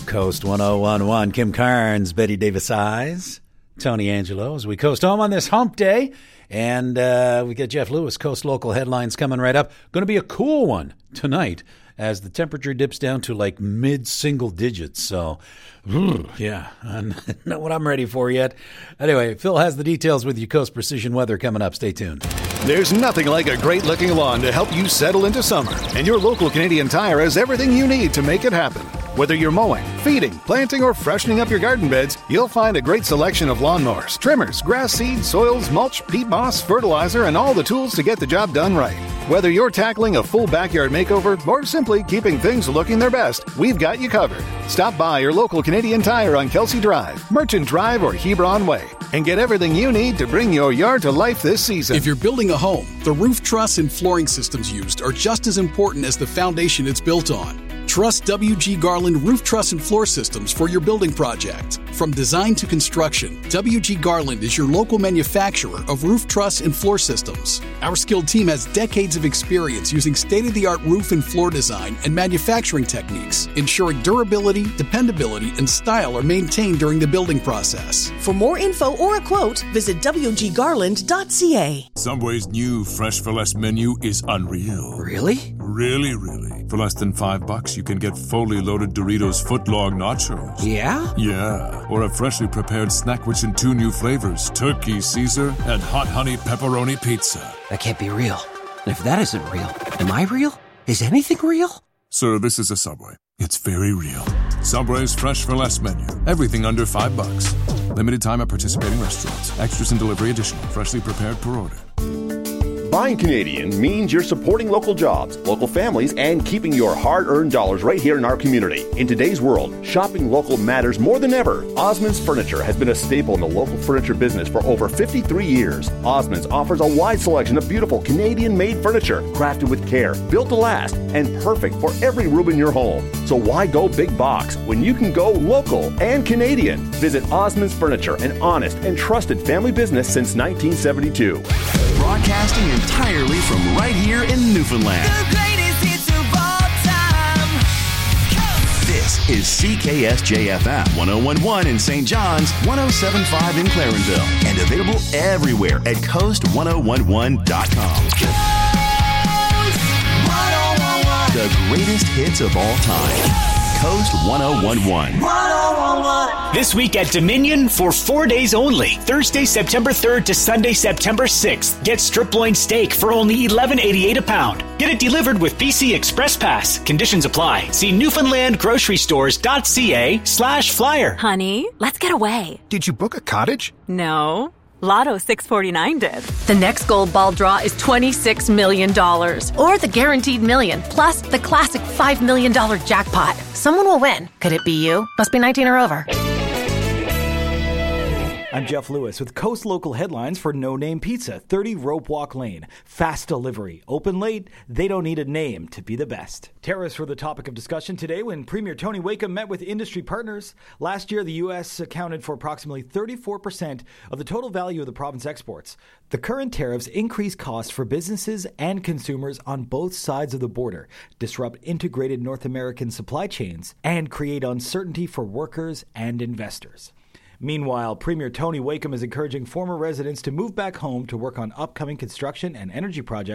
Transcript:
Coast 101.1. Kim Carnes, Betty Davis Eyes, Tony Angelo as we coast home on this hump day. And we got Jeff Lewis, Coast Local Headlines coming right up. Going to be a cool one tonight as the temperature dips down to like mid-single digits. So, yeah, I don't know what I'm ready for yet. Anyway, Phil has the details with you. Coast Precision Weather coming up. Stay tuned. There's nothing like a great-looking lawn to help you settle into summer. And your local Canadian Tire has everything you need to make it happen. Whether you're mowing, feeding, planting, or freshening up your garden beds, you'll find a great selection of lawnmowers, trimmers, grass seed, soils, mulch, peat moss, fertilizer, and all the tools to get the job done right. Whether you're tackling a full backyard makeover or simply keeping things looking their best, we've got you covered. Stop by your local Canadian Tire on Kelsey Drive, Merchant Drive, or Hebron Way and get everything you need to bring your yard to life this season. If you're building a home, the roof truss and flooring systems used are just as important as the foundation it's built on. Trust WG Garland Roof Truss and Floor Systems for your building project. From design to construction, WG Garland is your local manufacturer of roof truss and floor systems. Our skilled team has decades of experience using state-of-the-art roof and floor design and manufacturing techniques, ensuring durability, dependability, and style are maintained during the building process. For more info or a quote, visit wggarland.ca. Subway's new Fresh for Less menu is unreal. Really? Really, really. For less than $5, you can get fully loaded Doritos footlong nachos. Yeah? Yeah. Or a freshly prepared Snackwich in 2 new flavors, Turkey Caesar and Hot Honey Pepperoni Pizza. That can't be real. And if that isn't real, am I real? Is anything real? Sir, this is a Subway. It's very real. Subway's Fresh for Less menu. Everything under $5. Limited time at participating restaurants. Extras and delivery additional. Freshly prepared per order. Buying Canadian means you're supporting local jobs, local families, and keeping your hard-earned dollars right here in our community. In today's world, shopping local matters more than ever. Osmond's Furniture has been a staple in the local furniture business for over 53 years. Osmond's offers a wide selection of beautiful Canadian-made furniture, crafted with care, built to last, and perfect for every room in your home. So why go big box when you can go local and Canadian? Visit Osmond's Furniture, an honest and trusted family business since 1972. Broadcasting entirely from right here in Newfoundland. The greatest hits of all time. This is CKSJ-FM 101.1 in St. John's, 107.5 in Clarenville, and available everywhere at coast1011.com. Coast 1011. The greatest hits of all time. Coast 1011. 1011. This week at Dominion for 4 days only. Thursday, September 3rd to Sunday, September 6th. Get strip loin steak for only $11.88 a pound. Get it delivered with BC Express Pass. Conditions apply. See newfoundlandgrocerystores.ca/flyer. Honey, let's get away. Did you book a cottage? No. Lotto 649 did. The next gold ball draw is $26 million. Or the guaranteed million, plus the classic $5 million jackpot. Someone will win. Could it be you? Must be 19 or over. I'm Jeff Lewis with Coast Local Headlines for No Name Pizza, 30 Rope Walk Lane. Fast delivery. Open late. They don't need a name to be the best. Tariffs were the topic of discussion today when Premier Tony Wakeham met with industry partners. Last year, the U.S. accounted for approximately 34% of the total value of the province exports. The current tariffs increase costs for businesses and consumers on both sides of the border, disrupt integrated North American supply chains, and create uncertainty for workers and investors. Meanwhile, Premier Tony Wakeham is encouraging former residents to move back home to work on upcoming construction and energy projects